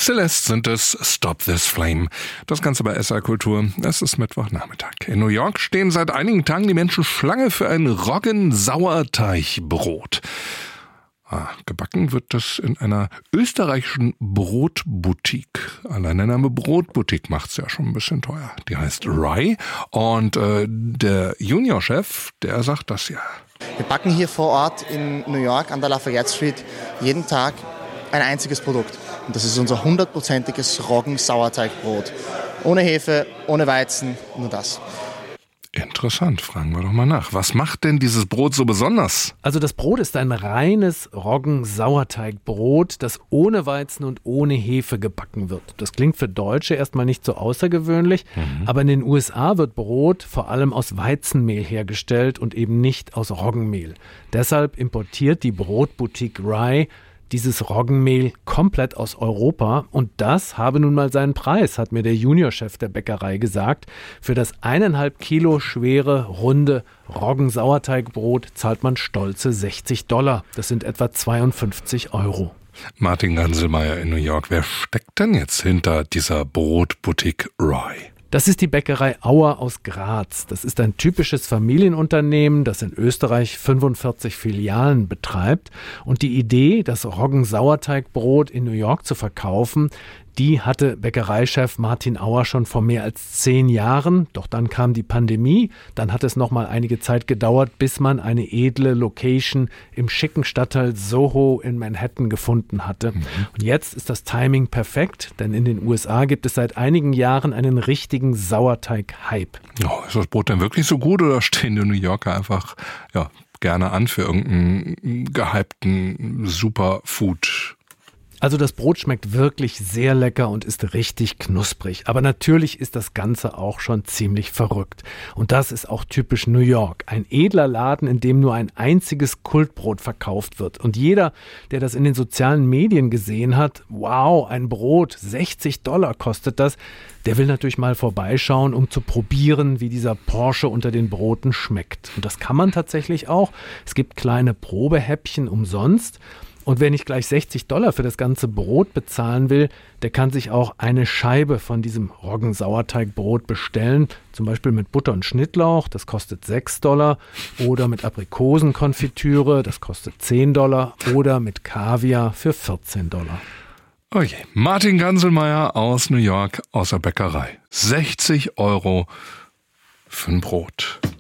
Celeste sind es, Stop This Flame. Das Ganze bei SR Kultur. Es ist Mittwochnachmittag. In New York stehen seit einigen Tagen die Menschen Schlange für ein Roggensauerteigbrot. Gebacken wird das in einer österreichischen Brotboutique. Allein der Name Brotboutique macht's ja schon ein bisschen teuer. Die heißt Rye und der Juniorchef, der sagt das ja. Wir backen hier vor Ort in New York an der Lafayette Street jeden Tag ein einziges Produkt. Und das ist unser 100%iges Roggensauerteigbrot. Ohne Hefe, ohne Weizen, nur das. Interessant, fragen wir doch mal nach. Was macht denn dieses Brot so besonders? Also das Brot ist ein reines Roggensauerteigbrot, das ohne Weizen und ohne Hefe gebacken wird. Das klingt für Deutsche erstmal nicht so außergewöhnlich, aber in den USA wird Brot vor allem aus Weizenmehl hergestellt und eben nicht aus Roggenmehl. Deshalb importiert die Brotboutique Rye dieses Roggenmehl komplett aus Europa und das habe nun mal seinen Preis, hat mir der Juniorchef der Bäckerei gesagt. Für das 1,5 Kilo schwere, runde Roggensauerteigbrot zahlt man stolze $60. Das sind etwa 52 €. Martin Ganselmeier in New York. Wer steckt denn jetzt hinter dieser Brotboutique Rye? Das ist die Bäckerei Auer aus Graz. Das ist ein typisches Familienunternehmen, das in Österreich 45 Filialen betreibt. Und die Idee, das Roggensauerteigbrot in New York zu verkaufen, die hatte Bäckereichef Martin Auer schon vor mehr als 10 Jahren. Doch dann kam die Pandemie. Dann hat es noch mal einige Zeit gedauert, bis man eine edle Location im schicken Stadtteil Soho in Manhattan gefunden hatte. Und jetzt ist das Timing perfekt, denn in den USA gibt es seit einigen Jahren einen richtigen Sauerteig-Hype. Oh, ist das Brot denn wirklich so gut oder stehen die New Yorker einfach gerne an für irgendeinen gehypten Superfood? Also das Brot schmeckt wirklich sehr lecker und ist richtig knusprig. Aber natürlich ist das Ganze auch schon ziemlich verrückt. Und das ist auch typisch New York. Ein edler Laden, in dem nur ein einziges Kultbrot verkauft wird. Und jeder, der das in den sozialen Medien gesehen hat, wow, ein Brot, $60 kostet das, der will natürlich mal vorbeischauen, um zu probieren, wie dieser Porsche unter den Broten schmeckt. Und das kann man tatsächlich auch. Es gibt kleine Probehäppchen umsonst. Und wer nicht gleich $60 für das ganze Brot bezahlen will, der kann sich auch eine Scheibe von diesem Roggensauerteigbrot bestellen. Zum Beispiel mit Butter und Schnittlauch, das kostet $6. Oder mit Aprikosenkonfitüre, das kostet $10. Oder mit Kaviar für $14. Okay, Martin Ganselmeier aus New York, aus der Bäckerei. 60 € für ein Brot.